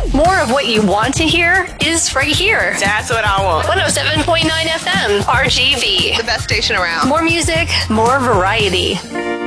More of what you want to hear is right here. That's what I want. 107.9 FM, RGV. The best station around. More music, more variety.